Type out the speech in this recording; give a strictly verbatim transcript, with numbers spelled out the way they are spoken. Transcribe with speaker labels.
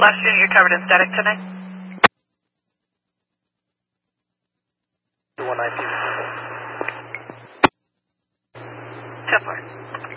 Speaker 1: Last unit, you're covered in static tonight.
Speaker 2: one nineteen.
Speaker 1: ten four.